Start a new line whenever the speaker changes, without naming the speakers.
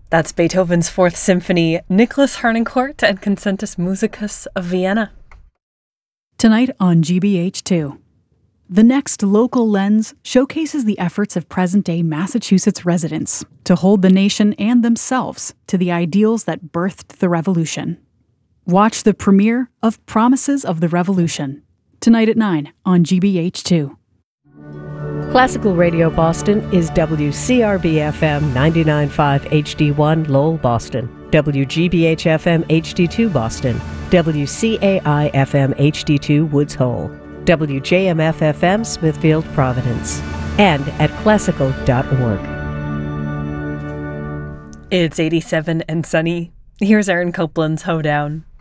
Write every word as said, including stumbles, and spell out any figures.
That's Beethoven's Fourth Symphony, Nicholas Harnoncourt and Concertus Musicus of Vienna.
Tonight on G B H two. The next local lens showcases the efforts of present-day Massachusetts residents to hold the nation and themselves to the ideals that birthed the revolution. Watch the premiere of Promises of the Revolution, tonight at nine on G B H two.
Classical Radio Boston is W C R B F M ninety-nine point five H D one Lowell, Boston, W G B H F M H D two Boston, W C A I F M H D two Woods Hole, W J M F F M Smithfield, Providence, and at classical dot org.
It's eighty-seven and sunny. Here's Aaron Copland's Hoedown.